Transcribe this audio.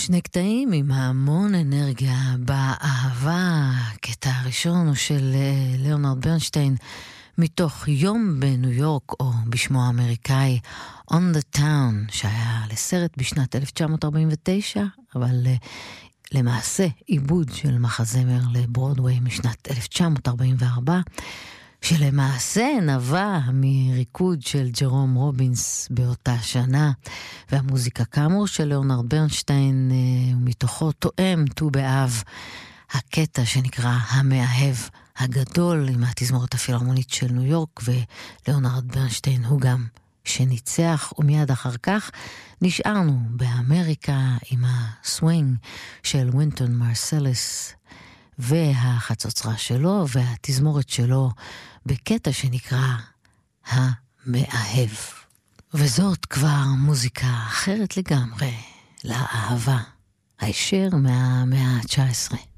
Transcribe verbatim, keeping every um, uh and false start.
שני קטעים עם המון אנרגיה באהבה. הקטע הראשון הוא של ליאונרד ברנשטיין מתוך יום בניו יורק, או בשמו האמריקאי On the Town, שהיה לסרט בשנת אלף תשע מאות ארבעים ותשע, אבל למעשה עיבוד של מחזמר לברודווי משנת אלף תשע מאות ארבעים וארבע, שלמעשה נבע מריקוד של ג'רום רובינס באותה שנה, והמוזיקה כאמור של ליאונרד ברנשטיין, ומתוכו תואם ט"ו באב הקטע שנקרא המאהב הגדול, עם התזמורת הפילהרמונית של ניו יורק, וליאונרד ברנשטיין הוא גם שניצח. ומיד אחר כך נשארנו באמריקה עם הסווינג של וינטון מרסלס והחצוצרה שלו והתזמורת שלו בקטע שנקרא המאהב. וזאת כבר מוזיקה אחרת לגמרי לאהבה, הישר מהמאה ה-תשע עשרה.